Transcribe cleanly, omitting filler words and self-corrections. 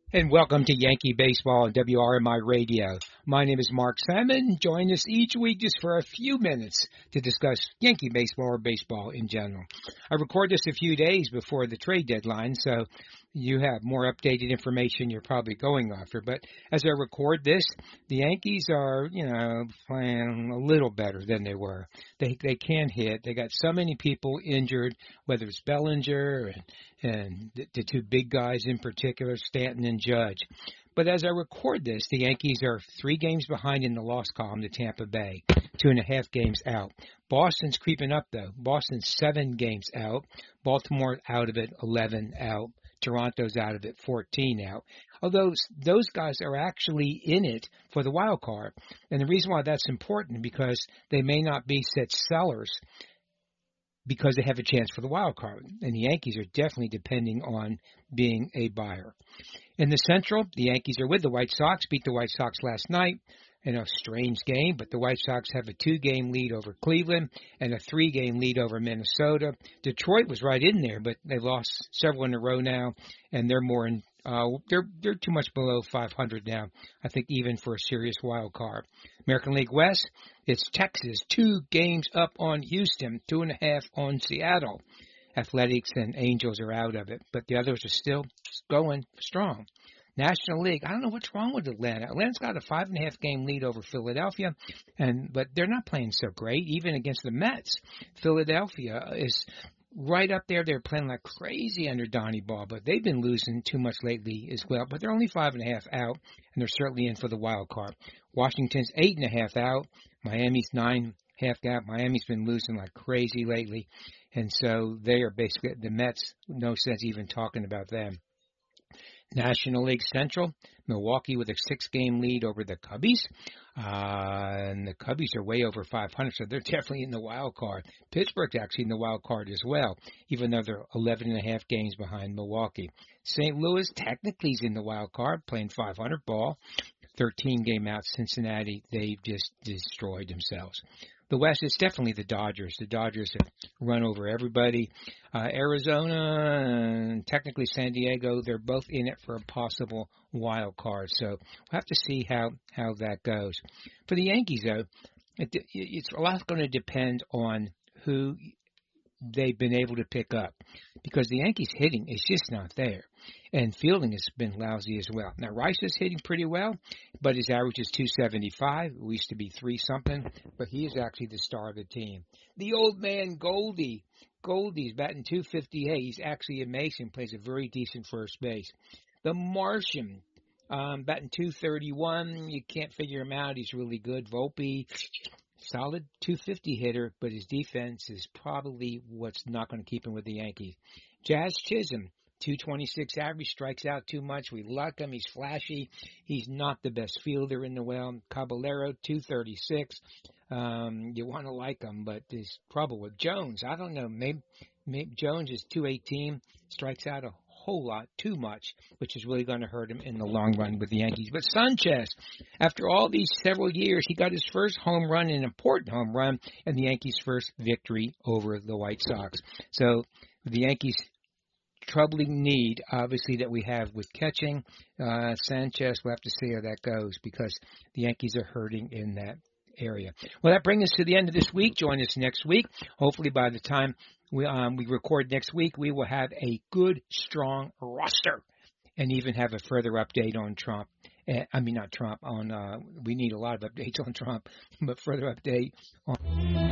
And welcome to Yankee Baseball on WRMI Radio. My name is Mark Salmon. Join us each week just for a few minutes to discuss Yankee baseball or baseball in general. I record this a few days before the trade deadline, so you have more updated information you're probably going after. But as I record this, the Yankees are, playing a little better than they were. They can hit. They got so many people injured, whether it's Bellinger and the two big guys in particular, Stanton and Judge. But as I record this, the Yankees are 3 games behind in the loss column to Tampa Bay, 2.5 games out. Boston's creeping up, though. Boston's 7 games out. Baltimore out of it, 11 out. Toronto's out of it, 14 out. Although those guys are actually in it for the wild card. And the reason why that's important because they may not be set sellers because they have a chance for the wild card. And the Yankees are definitely depending on being a buyer. In the Central, the Yankees are with the White Sox, beat the White Sox last night in a strange game, but the White Sox have a 2-game lead over Cleveland and a 3-game lead over Minnesota. Detroit was right in there, but they've lost several in a row now, and they're more in they're too much below 500 now, I think, even for a serious wild card. American League West, it's Texas, 2 games up on Houston, 2.5 on Seattle. Athletics and Angels are out of it, but the others are still going strong. National League, I don't know what's wrong with Atlanta. Atlanta's got a 5.5 game lead over Philadelphia, but they're not playing so great, even against the Mets. Philadelphia is right up there. They're playing like crazy under Donnie Ball, but they've been losing too much lately as well. But they're only 5.5 out, and they're certainly in for the wild card. Washington's 8.5 out. Miami's 9.5 out. Miami's been losing like crazy lately, and so they are basically the Mets. No sense even talking about them. National League Central, Milwaukee with a 6-game lead over the Cubbies. And the Cubbies are way over 500, so they're definitely in the wild card. Pittsburgh's actually in the wild card as well, even though they're 11.5 games behind Milwaukee. St. Louis technically is in the wild card, playing 500 ball. 13-game out Cincinnati, they've just destroyed themselves. The West is definitely the Dodgers. The Dodgers have run over everybody. Arizona and technically San Diego, they're both in it for a possible wild card. So we'll have to see how that goes. For the Yankees, though, it's a lot going to depend on who they've been able to pick up because the Yankees hitting is just not there. And fielding has been lousy as well. Now, Rice is hitting pretty well, but his average is 275. It used to be 3-something, but he is actually the star of the team. The old man, Goldie's batting 258. He's actually amazing, plays a very decent first base. The Martian, batting 231. You can't figure him out. He's really good. Volpe, solid 250 hitter, but his defense is probably what's not going to keep him with the Yankees. Jazz Chisholm, 226 average, strikes out too much. We like him. He's flashy. He's not the best fielder in the world. Caballero, 236. You want to like him, but there's trouble with Jones. I don't know. Maybe Jones is 218, strikes out a whole lot too much, which is really going to hurt him in the long run with the Yankees. But Sanchez, after all these several years, he got his first home run, an important home run, and the Yankees' first victory over the White Sox. So the Yankees' troubling need, obviously, that we have with catching. Sanchez, we'll have to see how that goes because the Yankees are hurting in that area. Well, that brings us to the end of this week. Join us next week. Hopefully by the time we record next week, we will have a good, strong roster and even have a further update on Trump. Not Trump, we need a lot of updates on Trump, but further update on